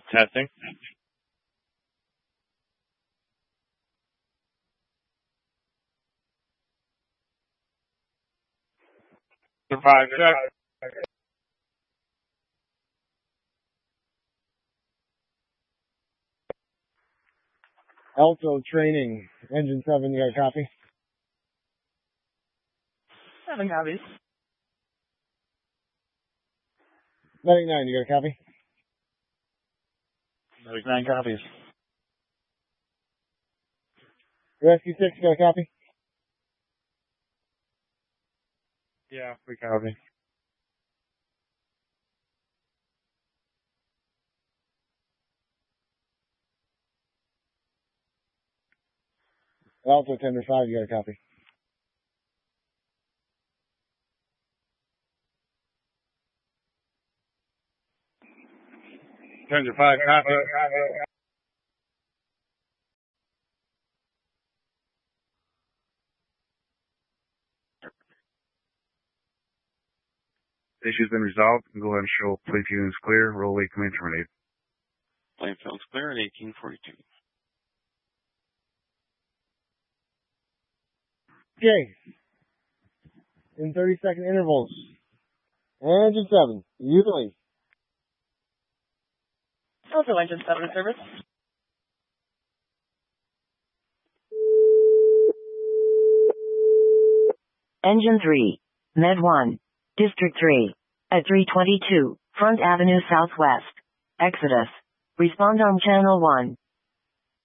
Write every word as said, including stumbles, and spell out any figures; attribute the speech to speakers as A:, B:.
A: Testing. Five, check.
B: Alto training, engine seven, you got a copy?
C: Seven copies.
B: Medic nine, you got a copy?
A: Medic nine copies.
B: Rescue six, you got a copy?
A: Yeah, we copy.
B: Alto tender five, you got a copy?
A: Tender five, copy.
D: Issue's been resolved. You can go ahead and show plate units clear. Roll eight, command terminate.
E: Plane fills clear at eighteen forty-two.
B: Okay. In thirty second intervals. Engine seven, usually.
C: Also engine seven service.
F: Engine three. Med one. District three. At three twenty-two, Front Avenue Southwest. Exodus. Respond on Channel one.